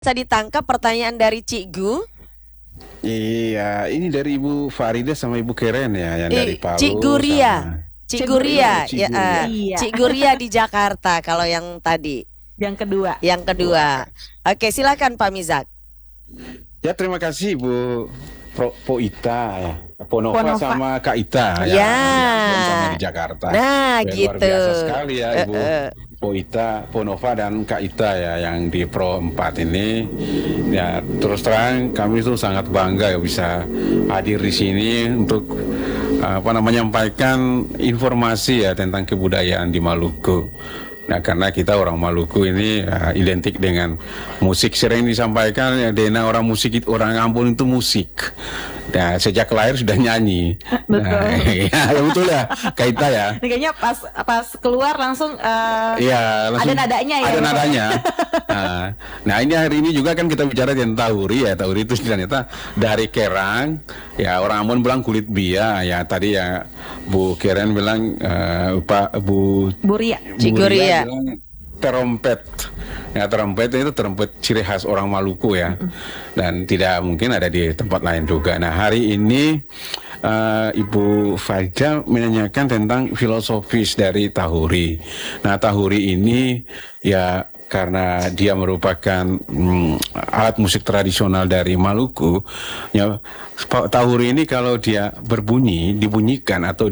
Bisa ditangkap pertanyaan dari Cik Gu. Iya, ini dari Ibu Farida sama Ibu Keren ya, yang dari Cik Palu Guria. sama Cik Guria, Cik ya, Guria. Iya. Cik Guria di Jakarta kalau yang tadi. Yang kedua. Yang kedua. Oke, silakan Pak Mizak. Ya, terima kasih Bu Po Ita ya. Ponova Ponova. sama Kak Ita Ya. sama di Jakarta. Nah, Luar gitu. biasa sekali ya Ibu Po Ita, Ponova dan Kak Ita ya yang di Pro 4 ini. Ya, terus terang kami tuh sangat bangga ya bisa hadir di sini untuk menyampaikan informasi ya tentang kebudayaan di Maluku. Nah, karena kita orang Maluku ini identik dengan musik, sering disampaikan ya, Dena orang musik itu, orang Ambon itu musik. Nah, sejak lahir sudah nyanyi. Betul. Nah, ya betul ya, Kaita ya. Ini kayaknya pas keluar langsung, Iya, langsung ada nadanya ya. ada nadanya. Nah, ini hari ini juga kan kita bicara tentang Tahuri ya. Tahuri itu ternyata dari kerang. Ya, orang Ambon bilang kulit bia. Ya, tadi ya Bu Keren bilang Bu Buria. Cik Buria Guria. bilang terompet. Ya, terompet itu terompet ciri khas orang Maluku ya. Dan tidak mungkin ada di tempat lain juga. Nah, hari ini Ibu Faja menanyakan tentang filosofis dari Tahuri. Nah, Tahuri ini ya karena dia merupakan alat musik tradisional dari Maluku. Ya, Tahuri ini kalau dia dibunyikan atau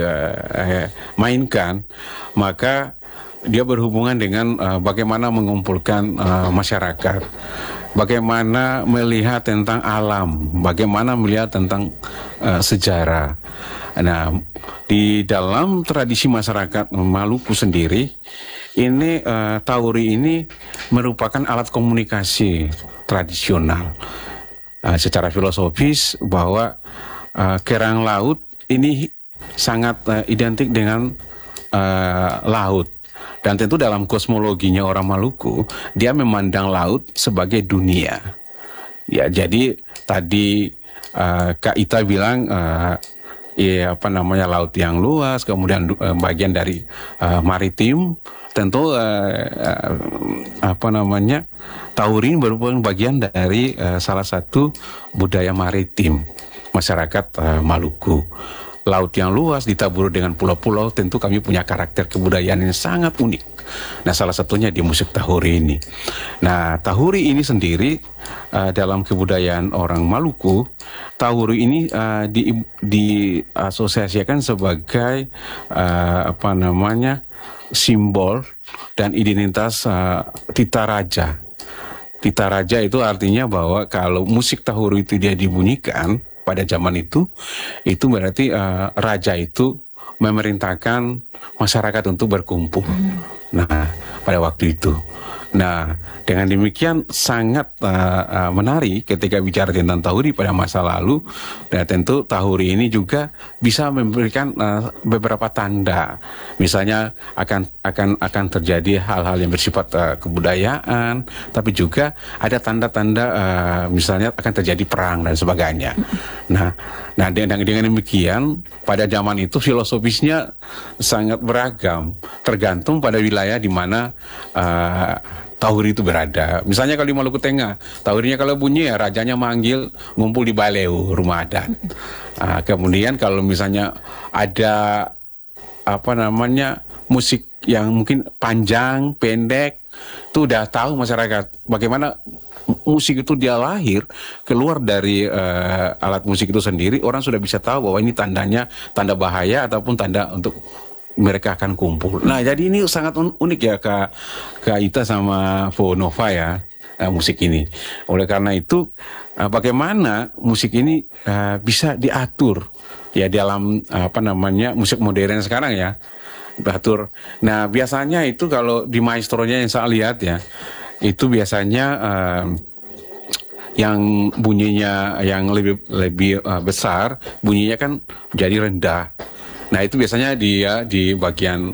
dimainkan, maka dia berhubungan dengan bagaimana mengumpulkan masyarakat, bagaimana melihat tentang alam, bagaimana melihat tentang sejarah. Nah, di dalam tradisi masyarakat Maluku sendiri, ini Tahuri ini merupakan alat komunikasi tradisional. Secara filosofis bahwa kerang laut ini sangat identik dengan laut. Dan tentu dalam kosmologinya orang Maluku, dia memandang laut sebagai dunia. Ya, jadi tadi Kak Ita bilang laut yang luas, kemudian bagian dari maritim, tentu Tahuri merupakan bagian dari salah satu budaya maritim masyarakat Maluku. Laut yang luas ditabur dengan pulau-pulau, tentu kami punya karakter kebudayaan yang sangat unik. Nah, salah satunya di musik Tahuri ini. Nah, Tahuri ini sendiri dalam kebudayaan orang Maluku, Tahuri ini diasosiasikan sebagai simbol dan identitas Tita Raja. Tita Raja itu artinya bahwa kalau musik Tahuri itu dia dibunyikan pada zaman itu berarti raja itu memerintahkan masyarakat untuk berkumpul. Nah, pada waktu itu. Nah, dengan demikian sangat menarik ketika bicara tentang Tahuri pada masa lalu. Dan tentu Tahuri ini juga bisa memberikan beberapa tanda. Misalnya akan terjadi hal-hal yang bersifat kebudayaan, tapi juga ada tanda-tanda misalnya akan terjadi perang dan sebagainya. Nah, dengan demikian pada zaman itu filosofisnya sangat beragam, tergantung pada wilayah di mana Tahuri itu berada. Misalnya kalau di Maluku Tengah, Tahurinya kalau bunyi ya rajanya manggil ngumpul di Baleu, rumah adat. Kemudian kalau misalnya ada musik yang mungkin panjang, pendek, itu udah tahu masyarakat bagaimana musik itu dia lahir keluar dari alat musik itu sendiri, orang sudah bisa tahu bahwa ini tandanya tanda bahaya ataupun tanda untuk mereka akan kumpul. Nah, jadi ini sangat unik ya Kak Ita sama Ponova ya, musik ini. Oleh karena itu bagaimana musik ini bisa diatur ya dalam musik modern sekarang ya, diatur. Nah, biasanya itu kalau di maestronya yang saya lihat ya, itu biasanya yang bunyinya yang lebih besar, bunyinya kan jadi rendah. Nah, itu biasanya dia di bagian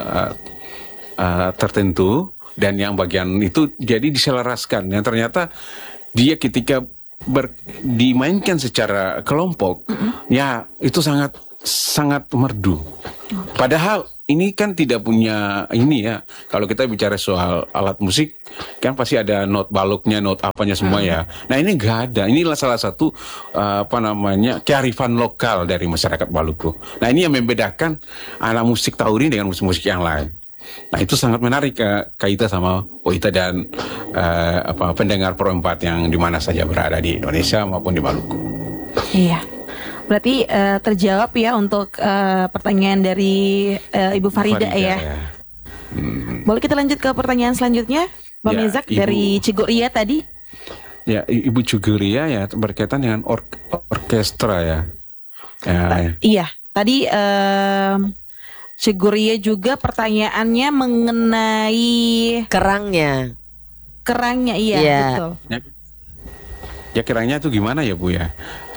tertentu, dan yang bagian itu jadi diselaraskan. Yang ternyata dia ketika dimainkan secara kelompok, ya itu sangat merdu. Padahal ini kan tidak punya ini ya. Kalau kita bicara soal alat musik, kan pasti ada not baloknya, not apanya semua ya. Nah ini nggak ada. Inilah salah satu kearifan lokal dari masyarakat Maluku. Nah ini yang membedakan alat musik Tauri dengan musik-musik yang lain. Nah itu sangat menarik kaitan sama Oita dan pendengar Pro 4 yang di mana saja berada di Indonesia maupun di Maluku. Iya. Berarti terjawab ya untuk pertanyaan dari Ibu Farida ya. Boleh kita lanjut ke pertanyaan selanjutnya, Pak Ya, Mizak Ibu. dari Ciguria tadi. Ya, Ibu Cuguria ya berkaitan dengan orkestra ya. Ya. Iya, tadi Ciguria juga pertanyaannya mengenai Kerangnya. kerangnya, iya Iya. betul. Ya kiranya itu gimana ya Bu ya?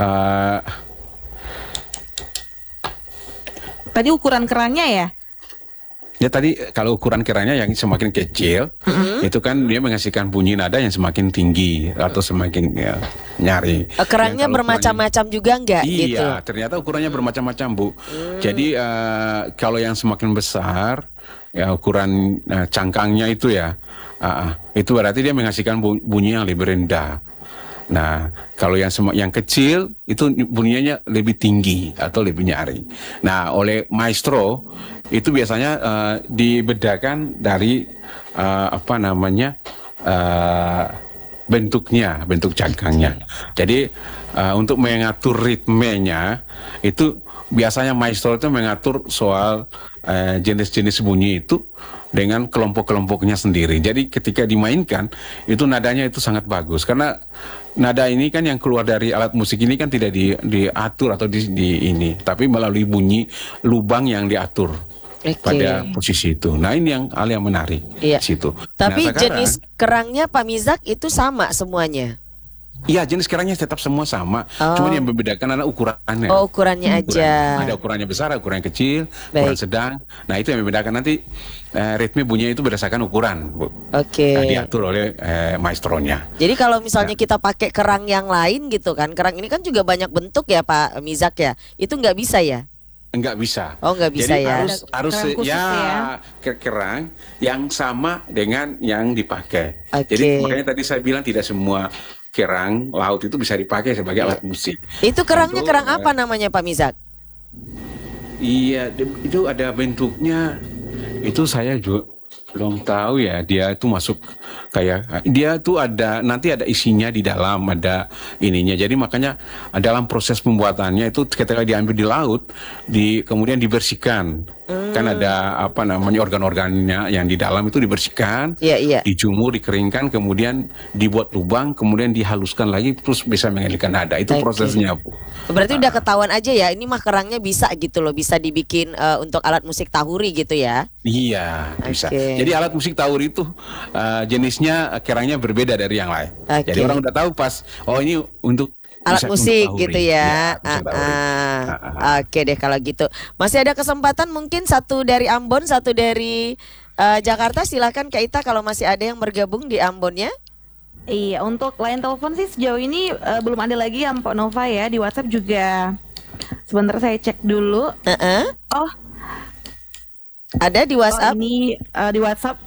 Tadi ukuran kerangnya ya? Ya tadi kalau ukuran kiranya yang semakin kecil, itu kan dia menghasilkan bunyi nada yang semakin tinggi atau semakin ya, nyari. Kerangnya Yang kalau bermacam-macam juga nggak iya, gitu? ternyata ukurannya bermacam-macam Bu. Jadi kalau yang semakin besar, ya ukuran cangkangnya itu ya, itu berarti dia menghasilkan bunyi yang lebih rendah. Nah, kalau yang kecil itu bunyinya lebih tinggi atau lebih nyaring. Nah, oleh maestro itu biasanya dibedakan dari bentuknya, bentuk cangkangnya. Jadi untuk mengatur ritmenya itu biasanya maestro itu mengatur soal jenis-jenis bunyi itu dengan kelompok-kelompoknya sendiri. Jadi ketika dimainkan itu nadanya itu sangat bagus karena nada ini kan yang keluar dari alat musik ini kan tidak diatur atau di ini, tapi melalui bunyi lubang yang diatur pada posisi itu. Nah ini yang hal yang menarik Iya. situ. Tapi Nah, sekarang, jenis kerangnya Pak Mizak itu sama semuanya? iya jenis kerangnya tetap semua sama, Oh. cuma yang membedakan adalah ukurannya. Oh, ukurannya aja. Ada ukurannya besar, ukuran kecil, ukuran Baik. sedang. Nah itu yang membedakan nanti ritme bunyinya itu berdasarkan ukuran, Bu. Oke. Nah, diatur oleh maestronya. Jadi kalau misalnya kita pakai kerang yang lain gitu kan, kerang ini kan juga banyak bentuk ya Pak Mizak ya, itu nggak bisa ya? Enggak bisa. Oh, nggak bisa Jadi ya? harus Kerang khusus ya. kerang yang sama dengan yang dipakai. Oke. Jadi makanya tadi saya bilang tidak semua kerang laut itu bisa dipakai sebagai alat musik. Itu kerangnya Untuk, kerang apa namanya Pak Mizak? Iya, itu ada bentuknya. Itu saya juga belum tahu ya. Dia itu masuk kayak dia tuh nanti ada isinya di dalam, ada ininya. Jadi makanya dalam proses pembuatannya itu ketika diambil di laut, kemudian dibersihkan. Kan ada organ-organnya yang di dalam itu dibersihkan, Iya, iya. dijemur, dikeringkan, kemudian dibuat lubang, kemudian dihaluskan lagi, terus bisa mengalirkan nada. Itu Oke. prosesnya, Bu. Berarti udah ketahuan aja ya, ini mah kerangnya bisa gitu loh, bisa dibikin untuk alat musik tahuri gitu ya? Iya, bisa. Oke. Jadi alat musik taur itu jenisnya kerangnya berbeda dari yang lain. Oke. Jadi orang udah tahu pas, oh ini untuk Alat bisa musik untuk tahuri. gitu ya. Iya, musik tahuri. Oke deh kalau gitu. Masih ada kesempatan mungkin satu dari Ambon, satu dari Jakarta. Silakan Kak Ita kalau masih ada yang bergabung di Ambonnya. Iya, untuk line telepon sih sejauh ini belum ada lagi ya Mpok Nova ya. Di WhatsApp juga sebentar saya cek dulu. Oh, Ada di WhatsApp. ini di WhatsApp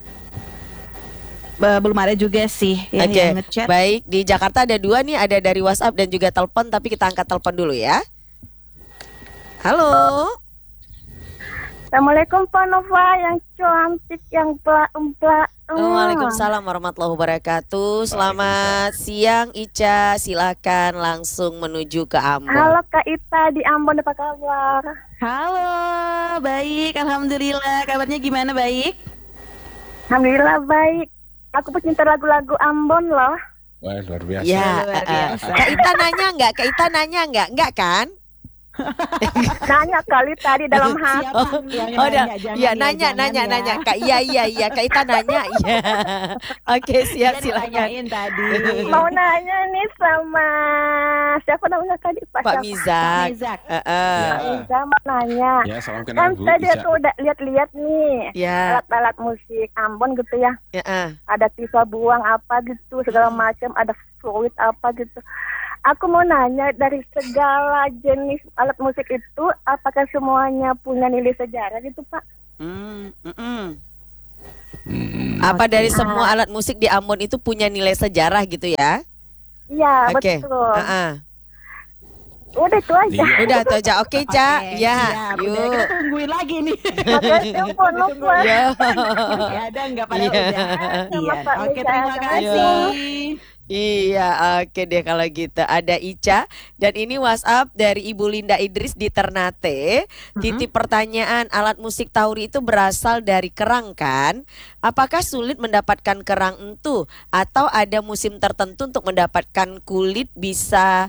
belum ada juga sih ya, Oke, yang ngechat. baik di Jakarta ada 2 nih, ada dari WhatsApp dan juga telepon, tapi kita angkat telepon dulu ya. Halo. Assalamualaikum Pak Nova yang cantik, yang empla. Waalaikumsalam warahmatullahi wabarakatuh. Selamat siang Ica, silakan langsung menuju ke Ambon. Halo Kak Ita di Ambon, apa kabar? Halo, baik, alhamdulillah. Kabarnya gimana, baik? Alhamdulillah baik. Aku pecinta lagu-lagu Ambon loh. Wah, luar biasa. Ya, Luar biasa. Kak Ita nanya nggak? Kak Ita nanya nggak? Nggak kan? Nanya kali tadi dalam hati. Oh, ya nanya. Kak, iya, Kak Ita nanya, iya. Oke, siap, silakan. Tadi. Mau nanya nih sama siapa namanya tadi? Pak siapa? Mizak. Mizak. Pak Iza mau nanya. Ya, salam Kan kenal Bu. tadi Ica. tuh udah lihat-lihat nih Ya, alat-alat musik Ambon gitu ya. ya. Ada pisau buang apa gitu, segala macam, ada fluid apa gitu. Aku mau nanya, dari segala jenis alat musik itu, apakah semuanya punya nilai sejarah gitu Pak? Apa dari semua alat musik di Ambon itu punya nilai sejarah gitu ya? Iya, Oke. betul. Heeh. Udah itu aja. Iya. Udah tuh aja. Oke, Ca. Ya, siap. Udah, kita yuk. tungguin lagi nih. Makasih telepon lupa. Ya. Masih ada nggak pada Iya. udah? Sama Iya. Pak Oke, Mika. terima Terima kasih. Iya, oke deh kalau gitu. Ada Ica dan ini WhatsApp dari Ibu Linda Idris di Ternate. Titip pertanyaan, alat musik Tauri itu berasal dari kerang kan? Apakah sulit mendapatkan kerang itu atau ada musim tertentu untuk mendapatkan kulit bisa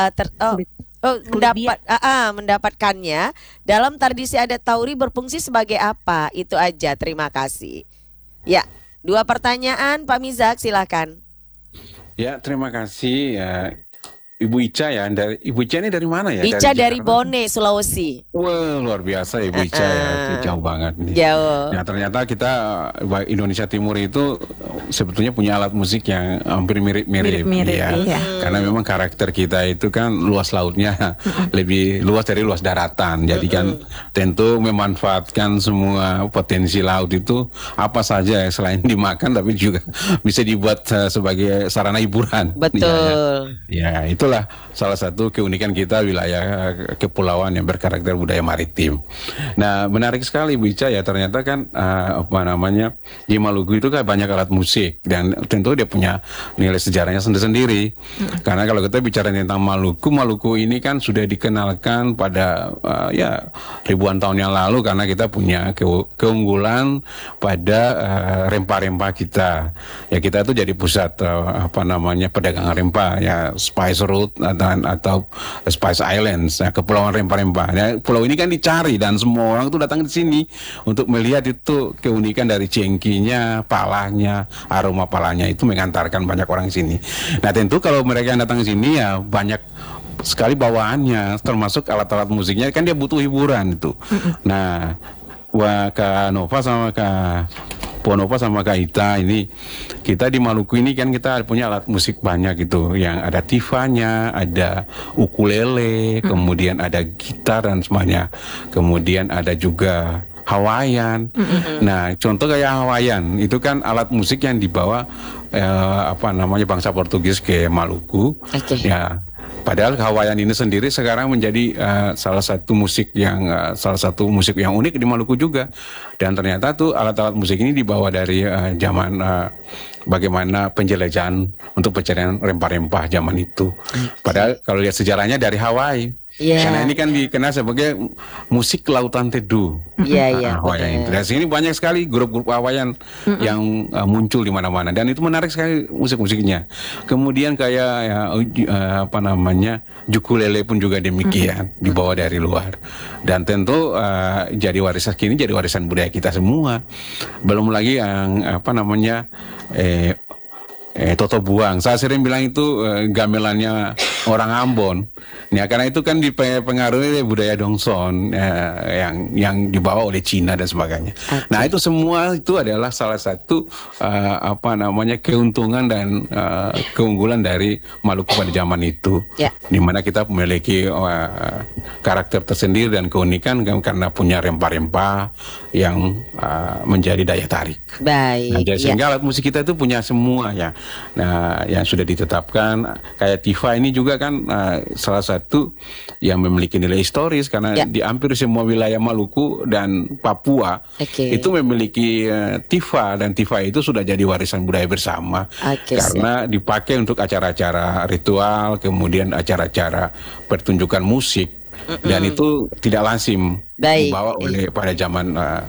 mendapatkannya? Dalam tradisi adat Tauri berfungsi sebagai apa? Itu aja. Terima kasih. Ya, 2 pertanyaan Pak Mizak, silakan. Ya, terima kasih ya. Ibu Ica ya, Ibu Ica ini dari mana ya? Ica dari Jakarta? Bone, Sulawesi. Wah, luar biasa Ibu Ica ya, jauh banget nih. Jauh. Nah, ternyata kita Indonesia Timur itu sebetulnya punya alat musik yang hampir mirip-mirip Mirip-mirip, ya. iya. Karena memang karakter kita itu kan luas lautnya lebih luas dari luas daratan. Jadi kan tentu memanfaatkan semua potensi laut itu apa saja selain dimakan tapi juga bisa dibuat sebagai sarana hiburan. Betul. Ya, itulah salah satu keunikan kita wilayah kepulauan yang berkarakter budaya maritim. Nah, menarik sekali Bu Ica ya, ternyata kan di Maluku itu kan banyak alat musik dan tentu dia punya nilai sejarahnya sendiri-sendiri. Karena kalau kita bicara tentang Maluku ini kan sudah dikenalkan pada ribuan tahun yang lalu karena kita punya keunggulan pada rempah-rempah kita. Ya, kita itu jadi pusat perdagangan rempah ya, Spice Road atau Spice Islands, ya, kepulauan rempah-rempah. Ya, pulau ini kan dicari dan semua orang tuh datang di sini untuk melihat itu keunikan dari cengkinya, palanya, aroma palanya itu mengantarkan banyak orang di sini. Nah, tentu kalau mereka yang datang ke sini ya banyak sekali bawaannya, termasuk alat-alat musiknya kan dia butuh hiburan itu. Nah, Kak Nova sama Kak Ponova sama Kak Ita ini, kita di Maluku ini kan kita punya alat musik banyak gitu, yang ada tifanya, ada ukulele, kemudian ada gitar dan semuanya, kemudian ada juga Hawaiian. Nah, contoh kayak Hawaiian itu kan alat musik yang dibawa bangsa Portugis ke Maluku. Oke. Ya. Padahal Hawaiian ini sendiri sekarang menjadi salah satu musik yang unik di Maluku juga. Dan ternyata tuh alat-alat musik ini dibawa dari zaman bagaimana penjelajahan untuk pencarian rempah-rempah zaman itu. Padahal kalau lihat sejarahnya dari Hawaii. Yeah. Karena ini kan dikenal sebagai musik lautan teduh. Iya, Hawaiian. benar. Dan sini banyak sekali grup-grup Hawaiian yang muncul di mana-mana dan itu menarik sekali musik-musiknya. Kemudian kayak ukulele pun juga demikian dibawa dari luar. Dan tentu jadi warisan budaya kita semua. Belum lagi yang Toto Buang. Saya sering bilang itu gamelannya orang Ambon. Ya, karena itu kan dipengaruhi oleh budaya Dongson yang dibawa oleh Cina dan sebagainya. Okay. Nah, itu semua itu adalah salah satu keuntungan dan keunggulan dari Maluku pada zaman itu. Yeah. Di mana kita memiliki karakter tersendiri dan keunikan karena punya rempah-rempah yang menjadi daya tarik. Baik. Nah, sehingga alat musik kita itu punya semua ya. Nah, yang sudah ditetapkan kayak tifa ini juga kan salah satu yang memiliki nilai historis karena di hampir semua wilayah Maluku dan Papua itu memiliki tifa dan tifa itu sudah jadi warisan budaya bersama karena dipakai untuk acara-acara ritual, kemudian acara-acara pertunjukan musik dan itu tidak lazim dibawa oleh pada zaman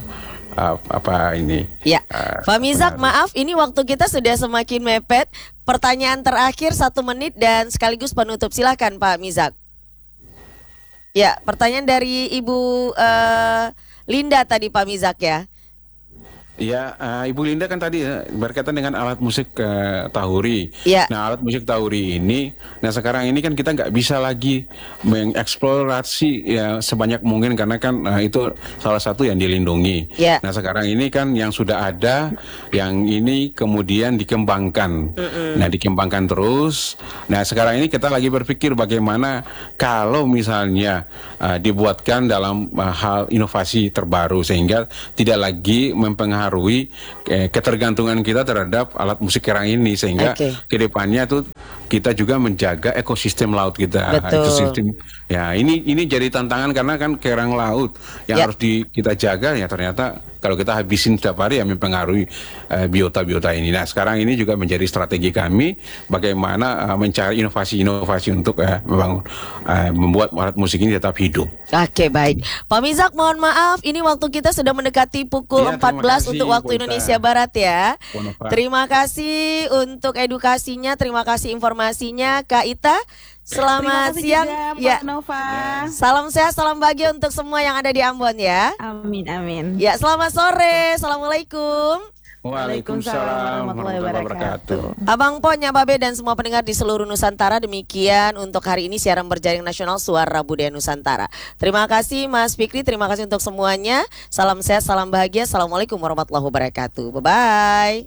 Pak Mizak, maaf ini waktu kita sudah semakin mepet. Pertanyaan terakhir 1 menit dan sekaligus penutup. Silakan Pak Mizak. Ya, pertanyaan dari Ibu Linda tadi Pak Mizak ya. Ya, Ibu Linda kan tadi berkaitan dengan alat musik tahuri. Ya. Nah, alat musik tahuri ini, nah sekarang ini kan kita nggak bisa lagi mengeksplorasi ya sebanyak mungkin karena kan itu salah satu yang dilindungi. Ya. Nah, sekarang ini kan yang sudah ada, yang ini kemudian dikembangkan. Nah, dikembangkan terus. Nah, sekarang ini kita lagi berpikir bagaimana kalau misalnya dibuatkan dalam hal inovasi terbaru sehingga tidak lagi mempengaruhi ketergantungan kita terhadap alat musik kerang ini sehingga kedepannya tuh kita juga menjaga ekosistem laut kita. Betul. Ekosistem ya ini jadi tantangan karena kan kerang laut yang harus kita jaga ya ternyata kalau kita habisin setiap hari ya mempengaruhi biota-biota ini. Nah sekarang ini juga menjadi strategi kami bagaimana mencari inovasi-inovasi untuk membuat alat musik ini tetap hidup. Oke, baik. Pak Mizak, mohon maaf, ini waktu kita sudah mendekati pukul 14 untuk waktu Indonesia Barat ya. Terima kasih untuk edukasinya, terima kasih informasinya, Kak Ita. Selamat siang juga, ya. Nova. Salam sehat, salam bahagia untuk semua yang ada di Ambon ya. Amin, amin. Ya, selamat sore. Assalamualaikum. Waalaikumsalam warahmatullahi wabarakatuh. Abang Ponya, Babe dan semua pendengar di seluruh Nusantara, demikian untuk hari ini siaran berjaring nasional Suara Budaya Nusantara. Terima kasih Mas Fikri, terima kasih untuk semuanya. Salam sehat, salam bahagia. Assalamualaikum warahmatullahi wabarakatuh. Bye-bye.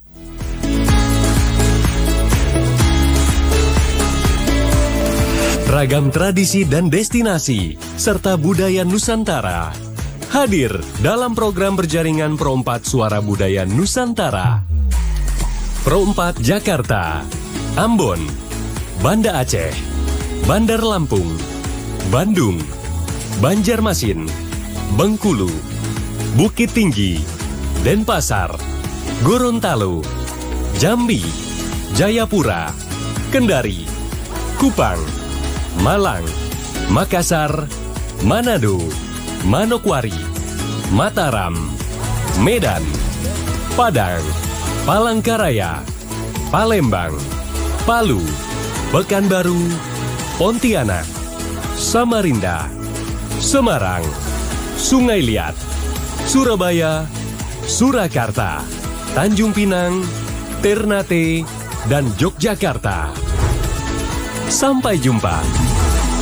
Ragam tradisi dan destinasi serta budaya Nusantara hadir dalam program berjaringan Pro 4 Suara Budaya Nusantara. Pro 4 Jakarta, Ambon, Banda Aceh, Bandar Lampung, Bandung, Banjarmasin, Bengkulu, Bukit Tinggi, Denpasar, Gorontalo, Jambi, Jayapura, Kendari, Kupang, Malang, Makassar, Manado, Manokwari, Mataram, Medan, Padang, Palangkaraya, Palembang, Palu, Pekanbaru, Pontianak, Samarinda, Semarang, Sungai Liat, Surabaya, Surakarta, Tanjung Pinang, Ternate, dan Yogyakarta. Sampai jumpa.